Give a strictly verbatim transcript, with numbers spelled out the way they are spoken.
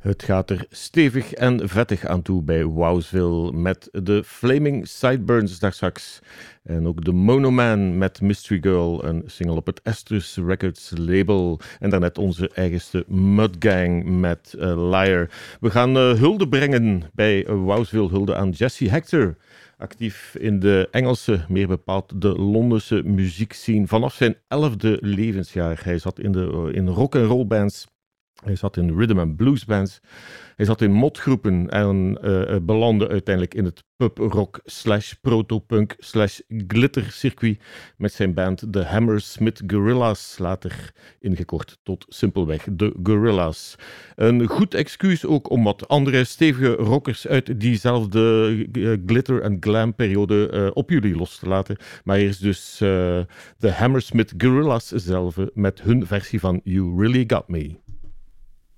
Het gaat er stevig en vettig aan toe bij Wowsville met de Flaming Sideburns daar straks. En ook de Monoman met Mystery Girl, een single op het Estrus Records label. En daarnet onze eigenste Mudgang met uh, Liar. We gaan uh, hulde brengen bij uh, Wowsville, hulde aan Jesse Hector. Actief in de Engelse, meer bepaald de Londense muziekscene vanaf zijn elfde levensjaar. Hij zat in, de, in rock-and-roll bands. Hij zat in rhythm and blues bands. Hij zat in modgroepen en uh, belandde uiteindelijk in het pub-rock slash protopunk slash glitter circuit met zijn band The Hammersmith Gorillas, later ingekort tot simpelweg de Gorillas. Een goed excuus ook om wat andere stevige rockers uit diezelfde uh, glitter en glam periode uh, op jullie los te laten. Maar eerst dus uh, The Hammersmith Gorillas zelf met hun versie van You Really Got Me.